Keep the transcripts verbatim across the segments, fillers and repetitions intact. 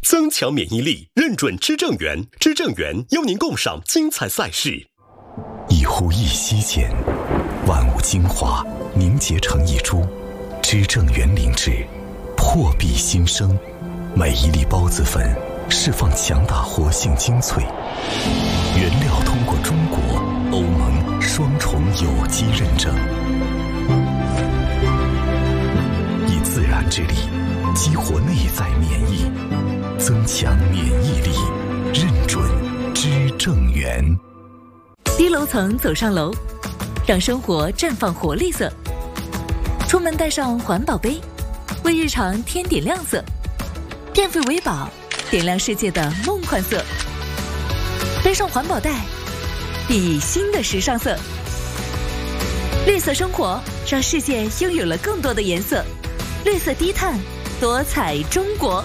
增强免疫力，认准知正源，知正源邀您共赏精彩赛事。 一呼一吸间，万物精华凝结成一株，知正源灵芝，破壁新生。每一粒孢子粉释放强大活性精粹，原料通过中国、欧盟双重有机认证，以自然之力激活内在免疫，增强免疫力，认准知正源。 低楼层走上楼，让生活绽放活力色。出门带上环保杯，为日常添点亮色。电费维保，点亮世界的梦幻色。背上环保袋，熠熠新的时尚色。绿色生活，让世界拥有了更多的颜色。绿色低碳，多彩中国。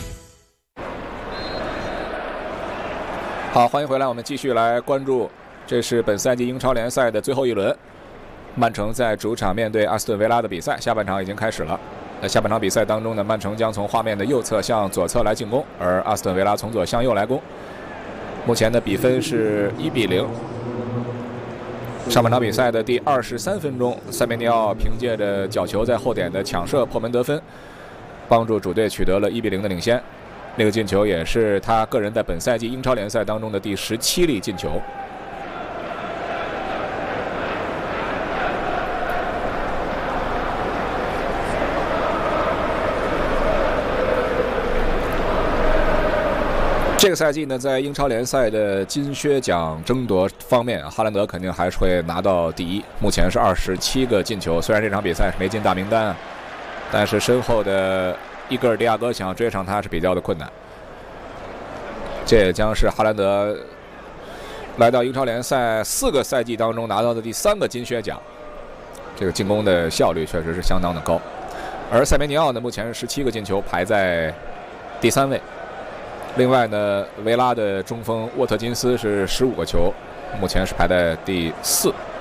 好，欢迎回来，我们继续来关注，这是本赛季英超联赛的最后一轮，曼城在主场面对阿斯顿维拉的比赛，下半场已经开始了。在下半场比赛当中呢，曼城将从画面的右侧向左侧来进攻，而阿斯顿维拉从左向右来攻。目前的比分是一比零。上半场比赛的第二十三分钟，塞梅尼奥凭借着角球在后点的抢射破门得分，帮助主队取得了一比零的领先。那个进球也是他个人在本赛季英超联赛当中的第十七粒进球。这个赛季呢，在英超联赛的金靴奖争夺方面，哈兰德肯定还是会拿到第一。目前是二十七个进球，虽然这场比赛是没进大名单，但是身后的伊戈尔·迪亚哥想要追上他是比较的困难。这也将是哈兰德来到英超联赛四个赛季当中拿到的第三个金靴奖。这个进攻的效率确实是相当的高。而塞梅尼奥呢，目前是十七个进球，排在第三位。另外呢，维拉的中锋沃特金斯是十五个球，目前是排在第四。